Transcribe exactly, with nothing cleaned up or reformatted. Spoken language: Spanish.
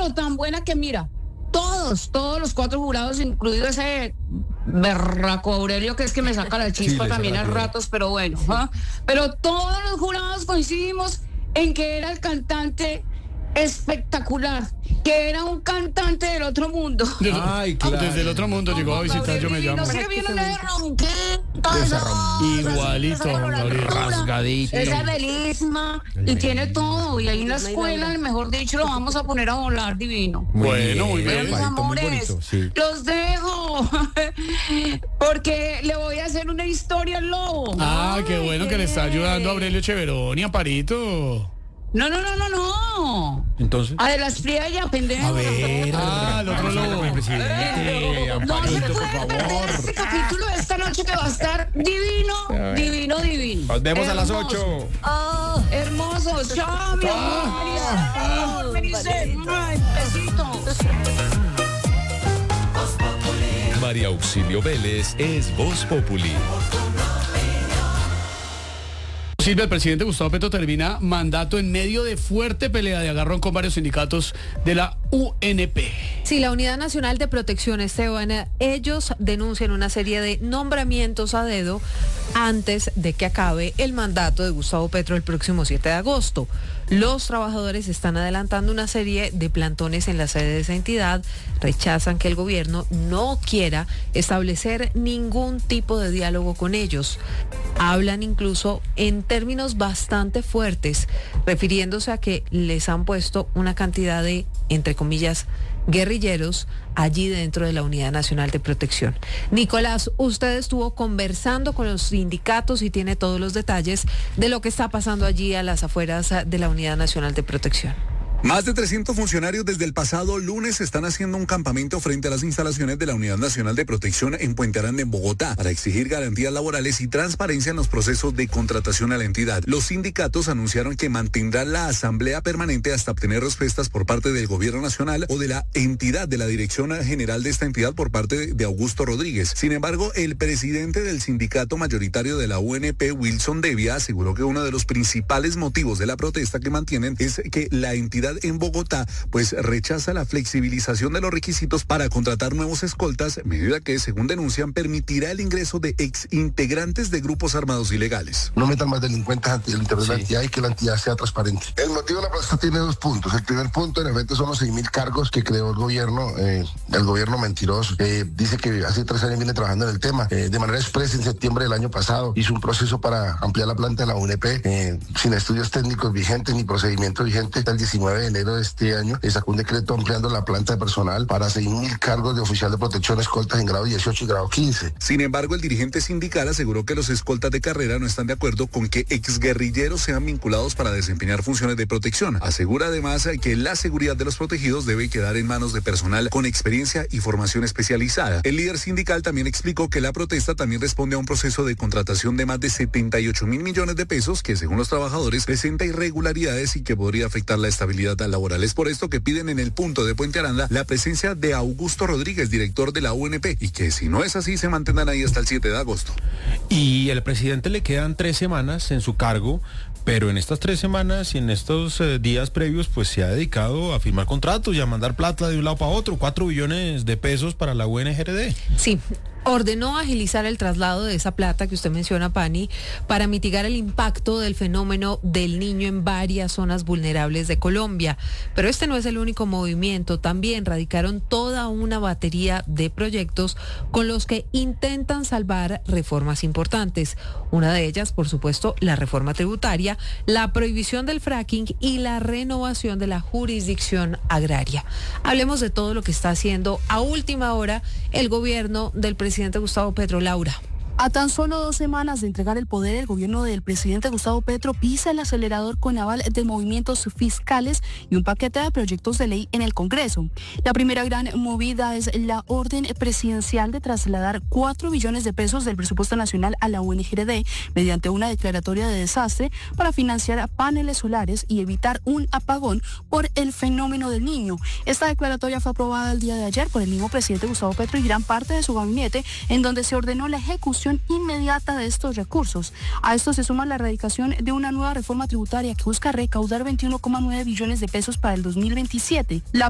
pero tan buena que mira, todos, todos los cuatro jurados, incluido ese berraco Aurelio, que es que me saca la chispa sí, también a ratos, pero bueno, ¿eh? Pero todos los jurados coincidimos en que era el cantante espectacular, que era un cantante del otro mundo. Ay, claro. Desde el otro mundo llegó a visitar Yo Me Llamo. No sé qué viene de igualito, Gabriel. Rasgadito. Esa es bellísima y tiene todo. Y ahí en la escuela, mejor dicho, lo vamos a poner a volar divino. Bueno, muy bien. Mis amores, muy bonito, sí. Los dejo porque le voy a hacer una historia al lobo. Ah, qué bueno que le está ayudando a Aurelio Cheveroni, Amparito. No, no, no, no, no. Entonces. A de las friallas, pendejo. A ver. Ah, el otro lobo. Presidente, Amparito, por favor. Este capítulo de esta noche que va a estar divino, divino, divino. Nos vemos hermoso. A las ocho. Oh, hermoso. Chao, mi amor. Me dice, besito. María Auxilio Vélez es Voz Populi. Silvia, el presidente Gustavo Petro termina mandato en medio de fuerte pelea de agarrón con varios sindicatos de la U N P. Sí, la Unidad Nacional de Protección, Esteban, ellos denuncian una serie de nombramientos a dedo antes de que acabe el mandato de Gustavo Petro el próximo siete de agosto. Los trabajadores están adelantando una serie de plantones en la sede de esa entidad, rechazan que el gobierno no quiera establecer ningún tipo de diálogo con ellos. Hablan incluso en términos bastante fuertes, refiriéndose a que les han puesto una cantidad de, entre comillas, guerrilleros allí dentro de la Unidad Nacional de Protección. Nicolás, usted estuvo conversando con los sindicatos y tiene todos los detalles de lo que está pasando allí a las afueras de la Unidad Nacional de Protección. Más de trescientos funcionarios desde el pasado lunes están haciendo un campamento frente a las instalaciones de la Unidad Nacional de Protección en Puente Aranda, en Bogotá, para exigir garantías laborales y transparencia en los procesos de contratación a la entidad. Los sindicatos anunciaron que mantendrán la asamblea permanente hasta obtener respuestas por parte del Gobierno Nacional o de la entidad de la Dirección General de esta entidad por parte de Augusto Rodríguez. Sin embargo, el presidente del sindicato mayoritario de la U N P, Wilson Devia, aseguró que uno de los principales motivos de la protesta que mantienen es que la entidad en Bogotá pues rechaza la flexibilización de los requisitos para contratar nuevos escoltas, medida que, según denuncian, permitirá el ingreso de ex integrantes de grupos armados ilegales. No metan más delincuentes ante el interior de la entidad y que la entidad sea transparente. El motivo de la protesta tiene dos puntos. El primer punto, en efecto, son los seis mil cargos que creó el gobierno, eh, el gobierno mentiroso, que dice que hace tres años viene trabajando en el tema. Eh, de manera expresa, en septiembre del año pasado, hizo un proceso para ampliar la planta de la U N P, eh, sin estudios técnicos vigentes ni procedimientos vigentes. Hasta el diecinueve de enero de este año, eh, sacó un decreto ampliando la planta de personal para seis mil cargos de oficial de protección escoltas en grado dieciocho y grado quince. Sin embargo, el dirigente sindical aseguró que los escoltas de carrera no están de acuerdo con que exguerrilleros sean vinculados para desempeñar funciones de protección. Asegura además que la seguridad de los protegidos debe quedar en manos de personal con experiencia y formación especializada. El líder sindical también explicó que la protesta también responde a un proceso de contratación de más de setenta y ocho mil millones de pesos que, según los trabajadores, presenta irregularidades y que podría afectar la estabilidad laboral. Es por esto que piden en el punto de Puente Aranda la presencia de Augusto Rodríguez, director de la U N P, y que si no es así se mantendrán ahí hasta el siete de agosto. Y al presidente le quedan tres semanas en su cargo, pero en estas tres semanas y en estos eh, días previos pues se ha dedicado a firmar contratos y a mandar plata de un lado para otro, cuatro billones de pesos para la U N G R D. Sí. Ordenó agilizar el traslado de esa plata que usted menciona, Pani, para mitigar el impacto del fenómeno del niño en varias zonas vulnerables de Colombia. Pero este no es el único movimiento. También radicaron toda una batería de proyectos con los que intentan salvar reformas importantes. Una de ellas, por supuesto, la reforma tributaria, la prohibición del fracking y la renovación de la jurisdicción agraria. Hablemos de todo lo que está haciendo a última hora el gobierno del presidente presidente Gustavo Petro. Laura. A tan solo dos semanas de entregar el poder, el gobierno del presidente Gustavo Petro pisa el acelerador con aval de movimientos fiscales y un paquete de proyectos de ley en el Congreso. La primera gran movida es la orden presidencial de trasladar cuatro billones de pesos del presupuesto nacional a la U N G R D mediante una declaratoria de desastre para financiar paneles solares y evitar un apagón por el fenómeno del niño. Esta declaratoria fue aprobada el día de ayer por el mismo presidente Gustavo Petro y gran parte de su gabinete, en donde se ordenó la ejecución inmediata de estos recursos. A esto se suma la erradicación de una nueva reforma tributaria que busca recaudar veintiuno coma nueve billones de pesos para el dos mil veintisiete. La